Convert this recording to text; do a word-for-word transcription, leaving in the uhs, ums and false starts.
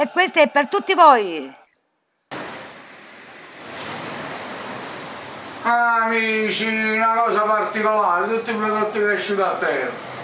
E questo è per tutti voi. Amici, una cosa particolare, tutti i prodotti cresciuti a terra.